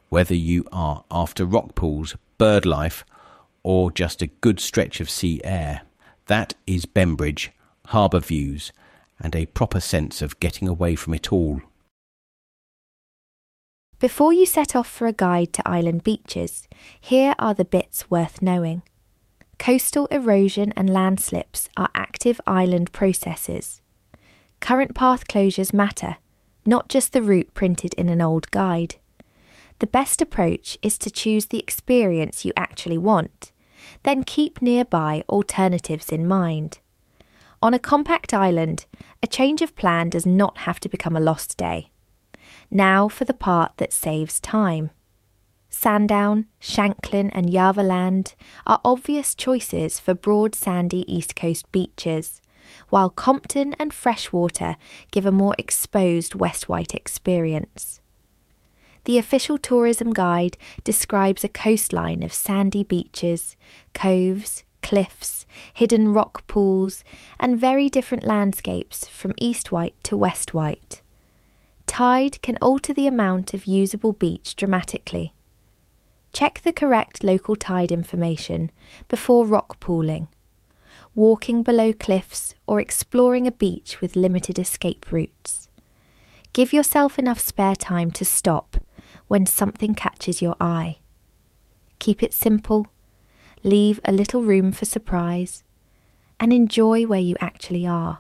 Whether you are after rock pools, bird life, or just a good stretch of sea air, that is Bembridge, harbour views, and a proper sense of getting away from it all. Before you set off for a guide to island beaches, here are the bits worth knowing. Coastal erosion and landslips are active island processes. Current path closures matter, not just the route printed in an old guide. The best approach is to choose the experience you actually want, then keep nearby alternatives in mind. On a compact island, a change of plan does not have to become a lost day. Now for the part that saves time. Sandown, Shanklin and Yarvaland are obvious choices for broad sandy East Coast beaches, while Compton and Freshwater give a more exposed West White experience. The official tourism guide describes a coastline of sandy beaches, coves, cliffs, hidden rock pools, and very different landscapes from East White to West White. Tide can alter the amount of usable beach dramatically. Check the correct local tide information before rock pooling, walking below cliffs or exploring a beach with limited escape routes. Give yourself enough spare time to stop when something catches your eye. Keep it simple, leave a little room for surprise, and enjoy where you actually are.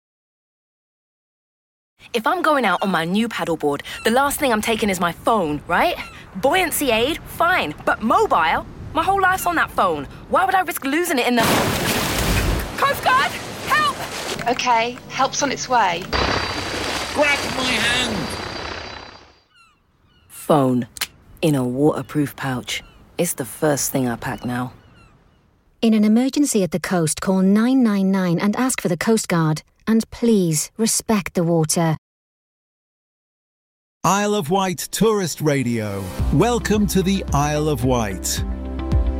If I'm going out on my new paddleboard, the last thing I'm taking is my phone, right? Buoyancy aid, fine. But mobile? My whole life's on that phone. Why would I risk losing it in the... Coast Guard! Help! Okay, help's on its way. Grab my hand! Phone. In a waterproof pouch. It's the first thing I pack now. In an emergency at the coast, call 999 and ask for the Coast Guard. And please, respect the water. Isle of Wight Tourist Radio. Welcome to the Isle of Wight.